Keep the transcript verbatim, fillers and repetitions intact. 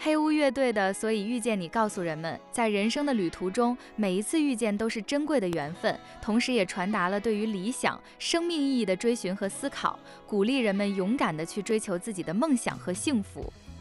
黑屋乐队的《所以遇见你》告诉人们，在人生的旅途中，每一次遇见都是珍贵的缘分，同时也传达了对于理想、生命意义的追寻和思考，鼓励人们勇敢地去追求自己的梦想和幸福。